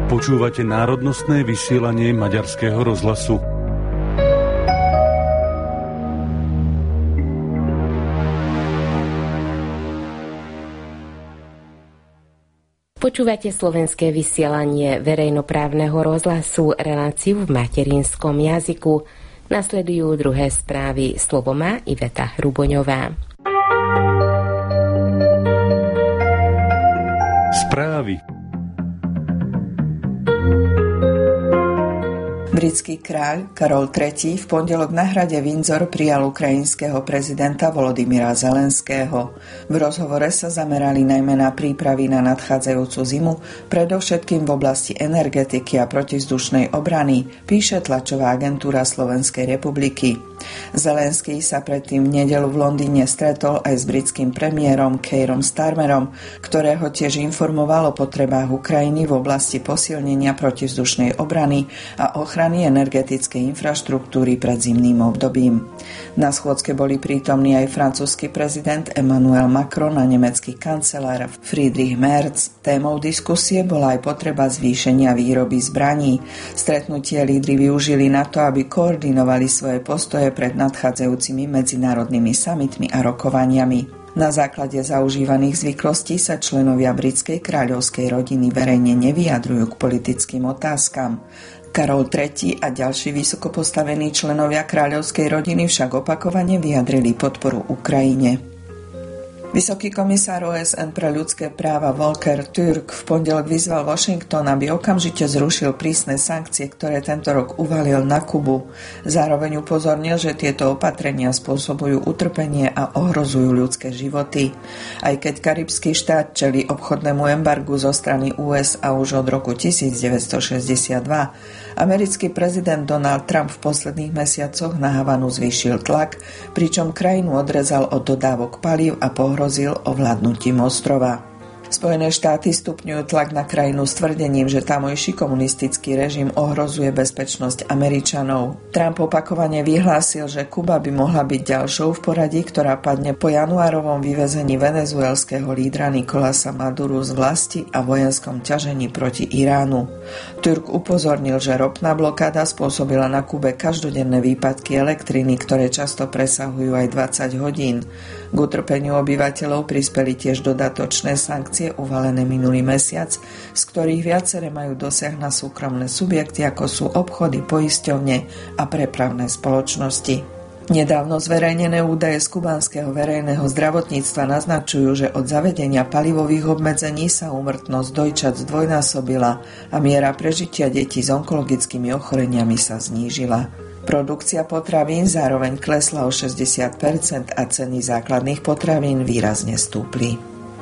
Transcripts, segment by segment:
Počúvate národnostné vysielanie Maďarského rozhlasu. Počúvate slovenské vysielanie verejnoprávneho rozhlasu, reláciu v materinskom jazyku. Nasledujú druhé správy. Slovo má Iveta Hruboňová. Správy. Britský kráľ Karol III v pondelok na hrade Windsor prijal ukrajinského prezidenta Volodymyra Zelenského. V rozhovore sa zamerali najmä na prípravy na nadchádzajúcu zimu, predovšetkým v oblasti energetiky a protizdušnej obrany, píše tlačová agentúra Slovenskej republiky. Zelenský sa predtým v nedeľu v Londýne stretol aj s britským premiérom Keirom Starmerom, ktorého tiež informoval o potrebách Ukrajiny v oblasti posilnenia protizdušnej obrany a ochrany energetickej infraštruktúry pred zimným obdobím. Na schôdzke boli prítomní aj francúzsky prezident Emmanuel Macron a nemecký kancelár Friedrich Merz. Témou diskusie bola aj potreba zvýšenia výroby zbraní. Stretnutie lídri využili na to, aby koordinovali svoje postoje pred nadchádzajúcimi medzinárodnými samitmi a rokovaniami. Na základe zaužívaných zvyklostí sa členovia britskej kráľovskej rodiny verejne nevyjadrujú k politickým otázkam. Karol III a ďalší vysokopostavení členovia kráľovskej rodiny však opakovane vyjadrili podporu Ukrajine. Vysoký komisár OSN pre ľudské práva Volker Türk v pondelok vyzval Washington, aby okamžite zrušil prísne sankcie, ktoré tento rok uvalil na Kubu. Zároveň upozornil, že tieto opatrenia spôsobujú utrpenie a ohrozujú ľudské životy. Aj keď karibský štát čelí obchodnému embargu zo strany USA už od roku 1962, americký prezident Donald Trump v posledných mesiacoch na Havanu zvýšil tlak, pričom krajinu odrezal od dodávok palív a pohrozil ovládnutím ostrova. Spojené štáty stupňujú tlak na krajinu s tvrdením, že tamojší komunistický režim ohrozuje bezpečnosť Američanov. Trump opakovane vyhlásil, že Kuba by mohla byť ďalšou v poradí, ktorá padne po januárovom vyvezení venezuelského lídra Nicolasa Maduru z vlasti a vojenskom ťažení proti Iránu. Turk upozornil, že ropná blokáda spôsobila na Kube každodenné výpadky elektriny, ktoré často presahujú aj 20 hodín. K utrpeniu obyvateľov prispeli tiež dodatočné sankcie uvalené minulý mesiac, z ktorých viaceré majú dosah na súkromné subjekty, ako sú obchody, poisťovne a prepravné spoločnosti. Nedávno zverejnené údaje z kubánskeho verejného zdravotníctva naznačujú, že od zavedenia palivových obmedzení sa úmrtnosť dojčat zdvojnásobila a miera prežitia detí s onkologickými ochoreniami sa znížila. Produkcia potravín zároveň klesla o 60% a ceny základných potravín výrazne stúpli.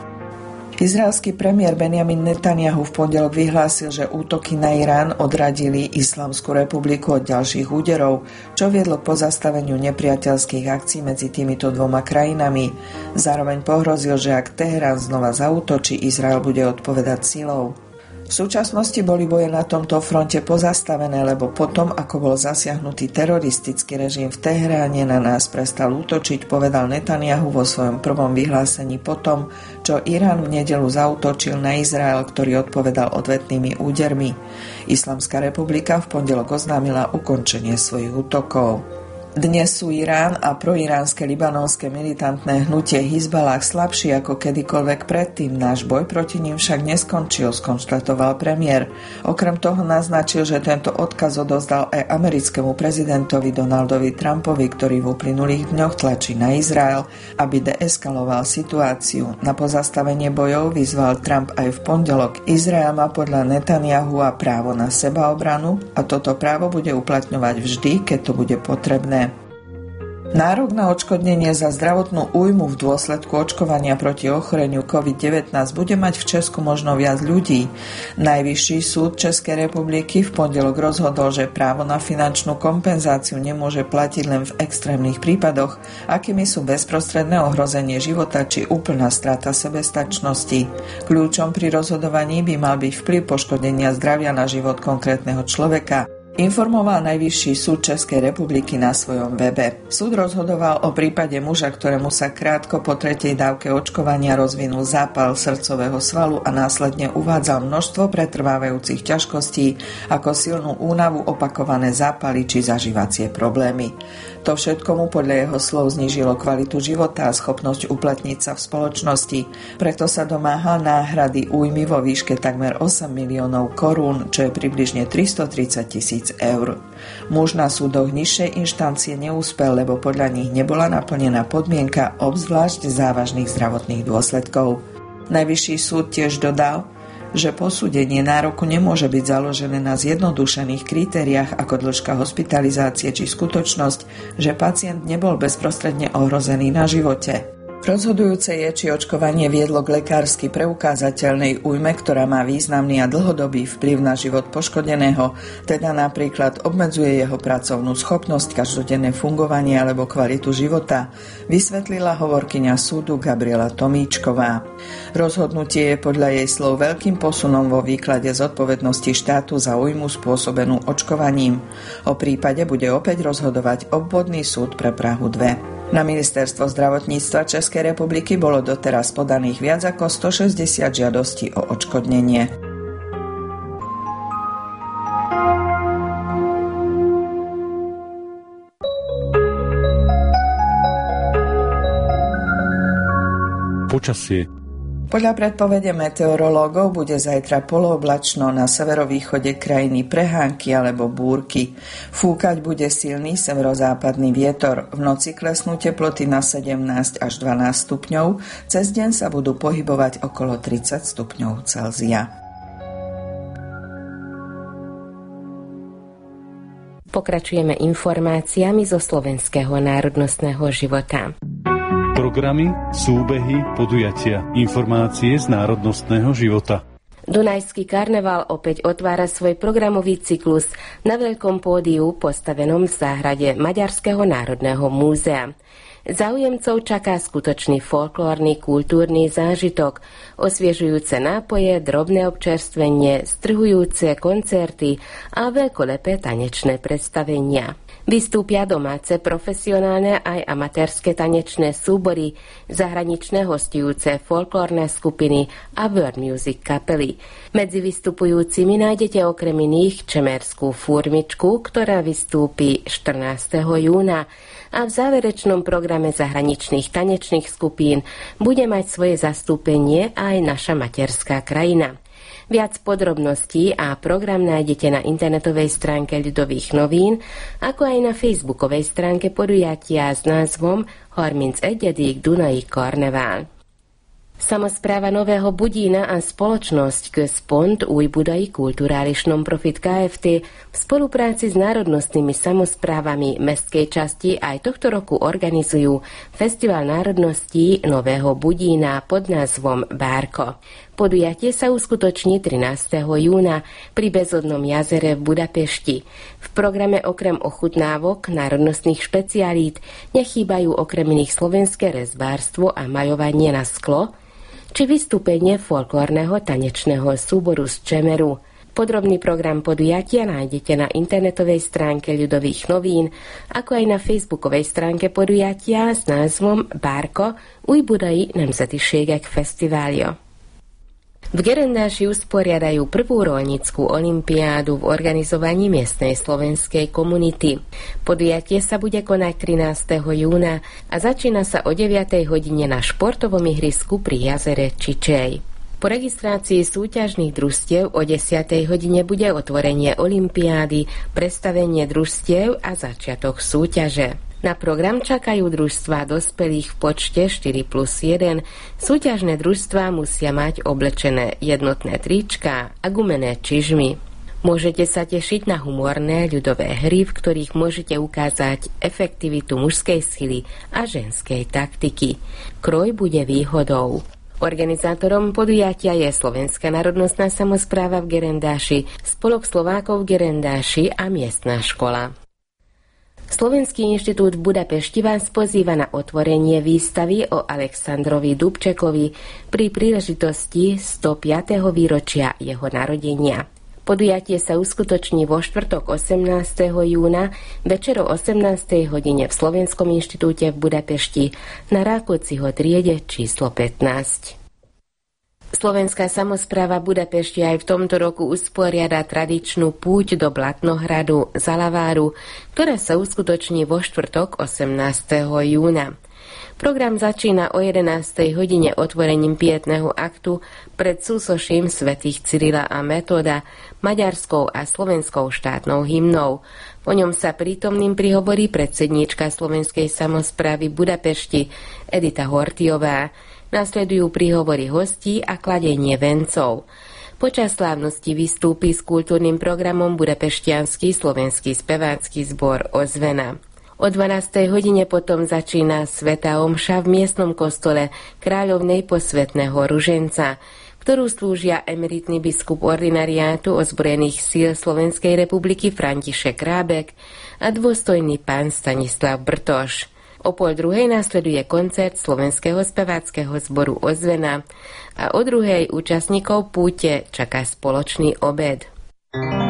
Izraelský premiér Benjamin Netanjahu v pondelok vyhlásil, že útoky na Irán odradili Islamskú republiku od ďalších úderov, čo viedlo k pozastaveniu nepriateľských akcií medzi týmito dvoma krajinami. Zároveň pohrozil, že ak Teherán znova zaútočí, Izrael bude odpovedať silou. V súčasnosti boli boje na tomto fronte pozastavené, lebo potom, ako bol zasiahnutý teroristický režim v Teheráne, na nás prestal útočiť, povedal Netanjahu vo svojom prvom vyhlásení potom, čo Irán v nedeľu zaútočil na Izrael, ktorý odpovedal odvetnými údermi. Islamská republika v pondelok oznámila ukončenie svojich útokov. Dnes sú Irán a proiránske libanonské militantné hnutie Hizballah slabší ako kedykoľvek predtým. Náš boj proti ním však neskončil, skonštatoval premiér. Okrem toho naznačil, že tento odkaz odozdal aj americkému prezidentovi Donaldovi Trumpovi, ktorý v uplynulých dňoch tlačí na Izrael, aby deeskaloval situáciu. Na pozastavenie bojov vyzval Trump aj v pondelok. Izrael má podľa Netanjahu právo na sebaobranu a toto právo bude uplatňovať vždy, keď to bude potrebné. Nárok na odškodnenie za zdravotnú újmu v dôsledku očkovania proti ochoreniu COVID-19 bude mať v Česku možno viac ľudí. Najvyšší súd Českej republiky v pondelok rozhodol, že právo na finančnú kompenzáciu nemôže platiť len v extrémnych prípadoch, akými sú bezprostredné ohrozenie života či úplná strata sebestačnosti. Kľúčom pri rozhodovaní by mal byť vplyv poškodenia zdravia na život konkrétneho človeka. informoval Najvyšší súd Českej republiky na svojom webe. Súd rozhodoval o prípade muža, ktorému sa krátko po 3. dávke očkovania rozvinul zápal srdcového svalu a následne uvádzal množstvo pretrvávajúcich ťažkostí ako silnú únavu, opakované zápaly či zažívacie problémy. To všetko mu podľa jeho slov znížilo kvalitu života a schopnosť uplatniť sa v spoločnosti. Preto sa domáhal náhrady újmy vo výške takmer 8 miliónov korún, čo je približne 330 000 eur. Muž na súdoch nižšej inštancie neúspel, lebo podľa nich nebola naplnená podmienka obzvlášť závažných zdravotných dôsledkov. Najvyšší súd tiež dodal, že posúdenie nároku nemôže byť založené na zjednodušených kritériách ako dĺžka hospitalizácie či skutočnosť, že pacient nebol bezprostredne ohrozený na živote. Rozhodujúce je, či očkovanie viedlo k lekársky preukázateľnej újme, ktorá má významný a dlhodobý vplyv na život poškodeného, teda napríklad obmedzuje jeho pracovnú schopnosť, každodenné fungovanie alebo kvalitu života, vysvetlila hovorkyňa súdu Gabriela Tomíčková. Rozhodnutie je podľa jej slov veľkým posunom vo výklade zodpovednosti štátu za újmu spôsobenú očkovaním. O prípade bude opäť rozhodovať obvodný súd pre Prahu 2. Na Ministerstvo zdravotníctva Českej republiky bolo doteraz podaných viac ako 160 žiadostí o odškodnenie. Počasie. Podľa predpovede meteorológov bude zajtra polooblačno, na severovýchode krajiny prehánky alebo búrky. Fúkať bude silný severozápadný vietor. V noci klesnú teploty na 17 až 12 stupňov, cez deň sa budú pohybovať okolo 30 stupňov Celzia. Pokračujeme informáciami zo slovenského národnostného života. Programy, súbehy, podujatia, informácie z národnostného života. Dunajský karneval opäť otvára svoj programový cyklus na veľkom pódiu postavenom v záhrade Maďarského národného múzea. Záujemcov čaká skutočný folklórny kultúrny zážitok, osviežujúce nápoje, drobné občerstvenie, strhujúce koncerty a veľkolepé tanečné predstavenia. Vystúpia domáce, profesionálne aj amatérske tanečné súbory, zahraničné hostujúce folklórne skupiny a world music kapely. Medzi vystupujúcimi nájdete okrem iných čemerskú fúrmičku, ktorá vystúpi 14. júna a v záverečnom programe zahraničných tanečných skupín bude mať svoje zastúpenie aj naša materská krajina. Viac podrobností a program nájdete na internetovej stránke Ľudových novín, ako aj na facebookovej stránke podujatia s názvom Horminc Egyedík Dunai Karnevál. Samospráva Nového Budína a spoločnosť Központ Új Budai Kulturális Non-Profit Kft. V spolupráci s národnostnými samosprávami mestskej časti aj tohto roku organizujú Festival národností Nového Budína pod názvom Bárko. Podujatie sa uskutoční 13. júna pri Bezodnom jazere v Budapešti. V programe okrem ochutnávok národnostných špecialít nechýbajú okrem iných slovenské rezbárstvo a maľovanie na sklo, či vystúpenie folklórneho tanečného súboru z Čemeru. Podrobný program podujatia nájdete na internetovej stránke Ľudových novín, ako aj na facebookovej stránke podujatia s názvom Bárko Új Budai Nemzetiségek Fesztiválja. V Gerendáši usporiadajú prvú roľnícku olympiádu v organizovaní miestnej slovenskej komunity. Podujatie sa bude konať 13. júna a začína sa o 9. hodine na športovom ihrisku pri jazere Čičej. Po registrácii súťažných družstiev o 10. hodine bude otvorenie olympiády, predstavenie družstiev a začiatok súťaže. Na program čakajú družstvá dospelých v počte 4+1. Súťažné družstvá musia mať oblečené jednotné tričká a gumené čižmy. Môžete sa tešiť na humorné ľudové hry, v ktorých môžete ukázať efektivitu mužskej sily a ženskej taktiky. Kroj bude výhodou. Organizátorom podujatia je Slovenská národnostná samospráva v Gerendáši, Spolok Slovákov v Gerendáši a miestna škola. Slovenský inštitút v Budapešti vás pozýva na otvorenie výstavy o Alexandrovi Dubčekovi pri príležitosti 105. výročia jeho narodenia. Podujatie sa uskutoční vo štvrtok 18. júna večer o 18. hodine v Slovenskom inštitúte v Budapešti na Rákociho triede číslo 15. Slovenská samospráva Budapešti aj v tomto roku usporiada tradičnú púť do Blatnohradu Zalaváru, ktorá sa uskutoční vo štvrtok 18. júna. Program začína o 11. hodine otvorením pietného aktu pred súsoším svätých Cyrila a Metóda, maďarskou a slovenskou štátnou hymnou. Po ňom sa prítomným prihovorí predsedníčka Slovenskej samosprávy Budapešti Edita Horthyová. Nasledujú príhovory hostí a kladenie vencov. Počas slávnosti vystúpi s kultúrnym programom budapešťanský slovenský spevácky zbor Ozvena. O 12. hodine potom začína svätá omša v miestnom kostole Kráľovnej posvätného ruženca, ktorú slúžia emeritný biskup ordinariátu ozbrojených síl Slovenskej republiky František Rábek a dôstojný pán Stanislav Brtoš. O 12:30 nasleduje koncert slovenského speváckeho zboru Ozvena a o 2:00 účastníkov púte čaká spoločný obed.